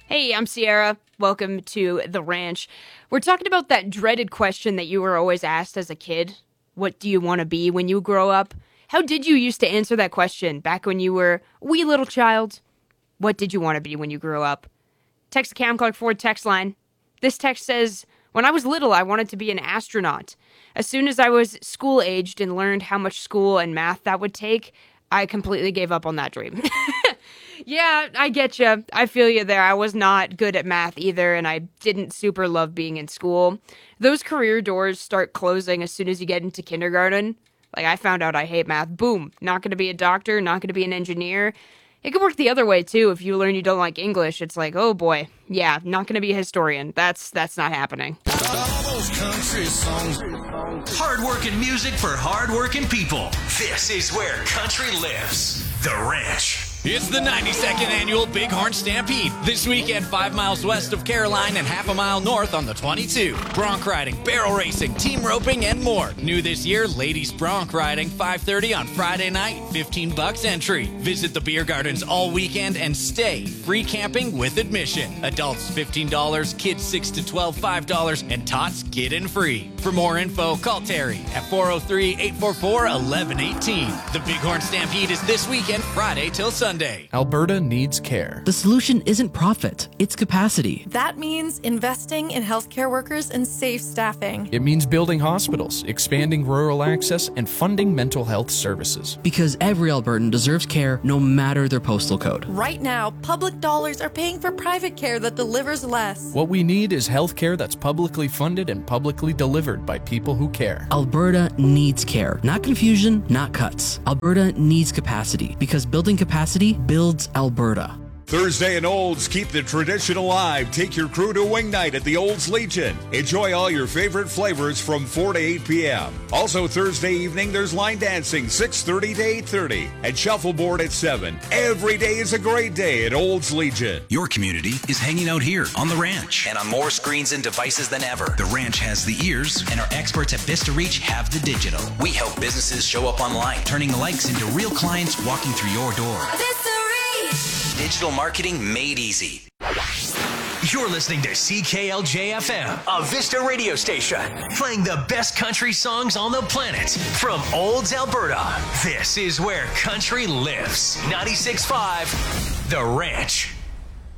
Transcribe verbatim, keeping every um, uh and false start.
Hey, I'm Sierra. Welcome to The Ranch. We're talking about that dreaded question that you were always asked as a kid. What do you want to be when you grow up? How did you used to answer that question back when you were a wee little child? What did you want to be when you grew up? Text the Cam Clark Ford text line. This text says, when I was little, I wanted to be an astronaut. As soon as I was school-aged and learned how much school and math that would take, I completely gave up on that dream. Yeah, I get you. I feel you there. I was not good at math either, and I didn't super love being in school. Those career doors start closing as soon as you get into kindergarten. Like, I found out I hate math. Boom. Not going to be a doctor, not going to be an engineer. It could work the other way, too. If you learn you don't like English, it's like, oh boy, yeah, not going to be a historian. That's that's not happening. All those country songs. Hard-working music for hard-working people. This is where country lives. The Ranch. It's the ninety-second annual Bighorn Stampede. This weekend, five miles west of Caroline and half a mile north on the twenty-two. Bronc riding, barrel racing, team roping, and more. New this year, ladies bronc riding, five thirty on Friday night, fifteen bucks entry. Visit the beer gardens all weekend and stay. Free camping with admission. Adults fifteen dollars, kids six to twelve, five dollars, and tots get in free. For more info, call Terry at four oh three, eight four four, one one one eight. The Bighorn Stampede is this weekend, Friday till Sunday. Alberta needs care. The solution isn't profit, it's capacity. That means investing in healthcare workers and safe staffing. It means building hospitals, expanding rural access, and funding mental health services. Because every Albertan deserves care no matter their postal code. Right now, public dollars are paying for private care that delivers less. What we need is healthcare that's publicly funded and publicly delivered by people who care. Alberta needs care. Not confusion, not cuts. Alberta needs capacity, because building capacity builds Alberta. Thursday in Olds, keep the tradition alive. Take your crew to Wing Night at the Olds Legion. Enjoy all your favorite flavors from four to eight p.m. Also Thursday evening, there's line dancing six thirty to eight thirty and shuffleboard at seven. Every day is a great day at Olds Legion. Your community is hanging out here on The Ranch and on more screens and devices than ever. The Ranch has the ears, and our experts at Vista Reach have the digital. We help businesses show up online, turning likes into real clients walking through your door. Vista Reach! Digital marketing made easy. You're listening to C K L J F M, a Vista radio station, playing the best country songs on the planet from Olds, Alberta. This is where country lives. ninety-six point five, The Ranch.